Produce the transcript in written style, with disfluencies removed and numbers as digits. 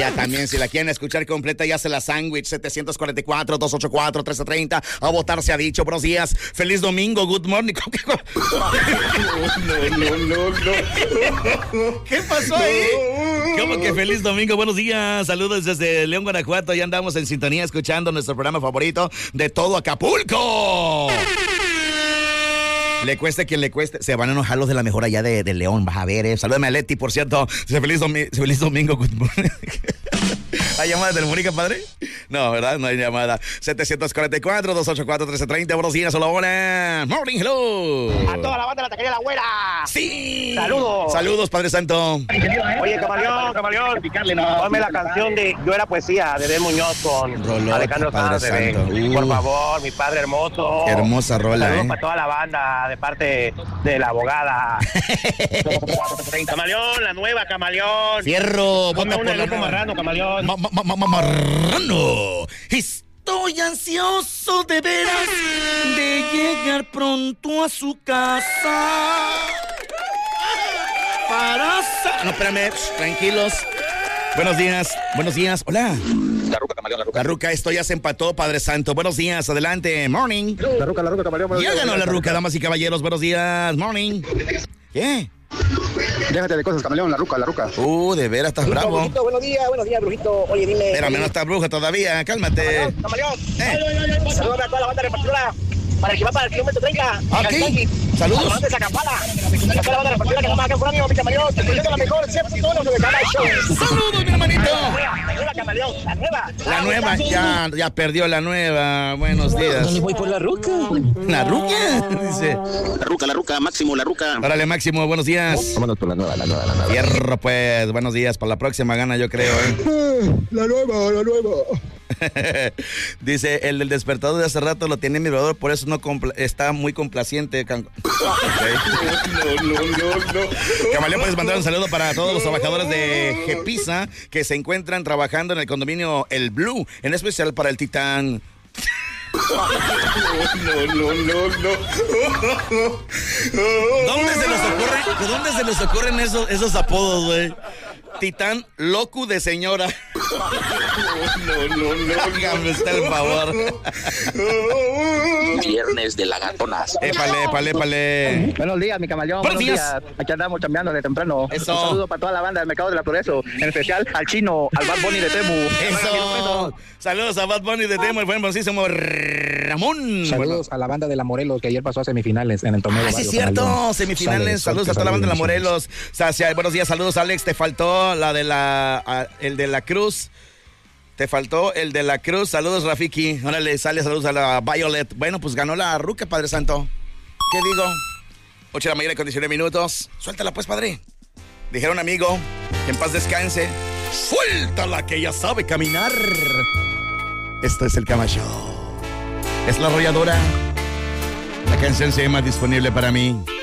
ya también, si la quieren escuchar completa, ya se la sándwich, 744-284-1330. A votar se ha dicho. Buenos días, feliz domingo, good morning. No. ¿Qué pasó ahí? ¿Cómo que feliz domingo? Buenos días, saludos desde León, Guanajuato. Ya andamos en sintonía escuchando nuestro programa favorito de todo Acapulco. Le cueste quien le cueste, se van a enojar los de la mejor allá de León, vas a ver, Salúdame a Leti, por cierto. Feliz domingo, good morning. ¿Hay llamada telefónica, padre? No, ¿verdad? No hay llamada. 744-284-1330. Buenos días, hola, hola. Morning, hello. A toda la banda de la taquería La Güera. Sí. Saludos. Saludos, Padre Santo. Oye, camaleón. Ponme la canción de Yo Era Poesía, de Ben Muñoz con Rolota, Alejandro Padre Sanz, bebé. Santo. Por favor, mi padre hermoso. Qué hermosa rola, Saludos para toda la banda de parte de la abogada. Camaleón, la nueva, camaleón. Fierro, Ponme vota una por la Grupo nueva. Marrano, camaleón. Marrano. Estoy ansioso de veras de llegar pronto a su casa. No, espérame, tranquilos. Buenos días, hola. La ruca, camaleón, La ruca, esto ya se empató, Padre Santo. Buenos días, adelante, morning. La ruca, camaleón. Ya ganó la ruca, damas y caballeros, buenos días, morning. ¿Qué? Déjate de cosas, camaleón, la ruca. De veras, estás bravo. Brujito, buenos días, brujito. Oye, dime. Espérame, no está bruja todavía, cálmate. Camaleón. Saludos a toda la banda repartidora. Para el que va para el kilómetro 30. Ok. Saludos. A toda la banda repartidora que no más acá por año, mi camaleón. Te presento la mejor, siempre todos los de cada show. Saludos, mi hermanito. La nueva, camaleón, la nueva. La nueva, ya perdió la nueva. Buenos días. Voy por la ruca. ¿La ruca? Dice. La ruca, Máximo, la ruca. Órale, Máximo, buenos días. Vámonos por la nueva. Fierro, pues, buenos días. Para la próxima gana, yo creo, La nueva. Dice, el del despertador de hace rato lo tiene mi vibrador, por eso no está muy complaciente. Okay. No. Camaleón, puedes mandar un saludo para todos los trabajadores de Gepisa que se encuentran trabajando en el condominio El Blue, en especial para el Titán. No. ¿Dónde se les ocurren esos apodos, güey? Titán Locu de señora. No. Hágame usted el favor. Viernes de lagartonas. Épale. Buenos días, mi camaleón. Buenos días. Aquí andamos chambeando de temprano. Eso. Un saludo para toda la banda del Mercado de la Progreso, en especial al Chino, al Bad Bunny de Temu. Eso. Saludos a Bad Bunny de Temu, el buen famosísimo Ramón. Saludos a la banda de la Morelos, que ayer pasó a semifinales en el torneo. Sí, es cierto, camaleón. semifinales. Saludos a toda la banda de la Morelos. Buenos días, saludos, Alex. Te faltó el de la Cruz. Saludos, Rafiki. Órale, saludos a la Violet. Bueno, pues ganó la ruca, Padre Santo. ¿Qué digo? 8 de la mañana con 19 minutos. Suéltala, pues, padre. Dijeron, amigo, que en paz descanse. Suéltala, que ya sabe caminar. Esto es el Cama Show. Es la arrolladora. La canción se llama Disponible para mí.